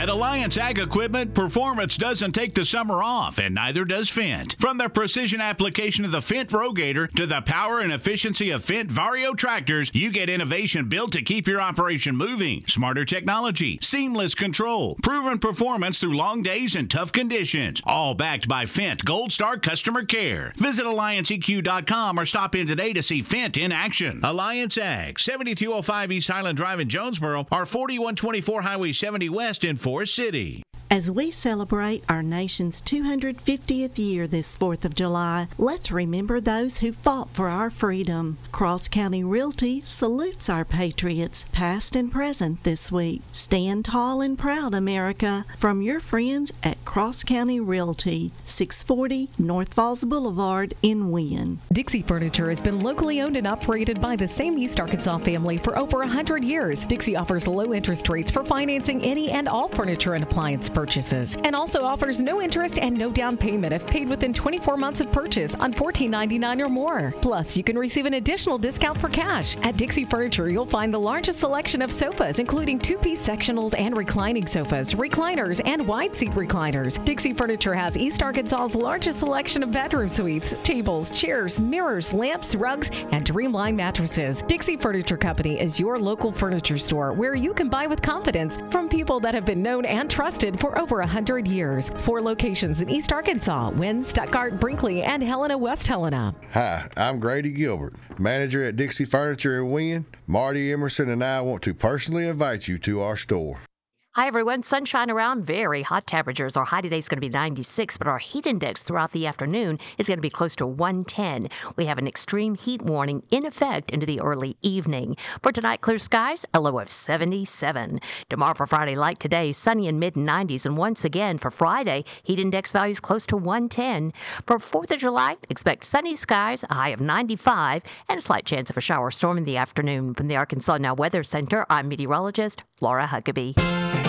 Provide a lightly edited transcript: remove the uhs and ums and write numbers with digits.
At Alliance Ag Equipment, performance doesn't take the summer off, and neither does Fendt. From the precision application of the Fendt Rogator to the power and efficiency of Fendt Vario tractors, you get innovation built to keep your operation moving. Smarter technology, seamless control, proven performance through long days and tough conditions. All backed by Fendt Gold Star customer care. Visit AllianceEQ.com or stop in today to see Fendt in action. Alliance Ag, 7205 East Highland Drive in Jonesboro, or 4124 Highway 70 West in Forest City. As we celebrate our nation's 250th year this 4th of July, let's remember those who fought for our freedom. Cross County Realty salutes our patriots, past and present, this week. Stand tall and proud, America, from your friends at Cross County Realty, 640 North Falls Boulevard in Wynne. Dixie Furniture has been locally owned and operated by the same East Arkansas family for over 100 years. Dixie offers low interest rates for financing any and all furniture and appliance purchases, and also offers no interest and no down payment if paid within 24 months of purchase on $14.99 or more. Plus, you can receive an additional discount for cash. At Dixie Furniture, you'll find the largest selection of sofas, including two-piece sectionals and reclining sofas, recliners, and wide-seat recliners. Dixie Furniture has East Arkansas's largest selection of bedroom suites, tables, chairs, mirrors, lamps, rugs, and Dreamline mattresses. Dixie Furniture Company is your local furniture store where you can buy with confidence from people that have been known and trusted for over 100 years. 4 locations in East Arkansas: Wynne, Stuttgart, Brinkley, and Helena, West Helena. Hi, I'm Grady Gilbert, manager at Dixie Furniture in Wynne. Marty Emerson and I want to personally invite you to our store. Hi, everyone. Sunshine around, very hot temperatures. Our high today is going to be 96, but our heat index throughout the afternoon is going to be close to 110. We have an extreme heat warning in effect into the early evening. For tonight, clear skies, a low of 77. Tomorrow for Friday, like today, sunny in mid-90s. And once again, for Friday, heat index values close to 110. For 4th of July, expect sunny skies, a high of 95, and a slight chance of a shower storm in the afternoon. From the Arkansas Now Weather Center, I'm meteorologist Laura Huckabee.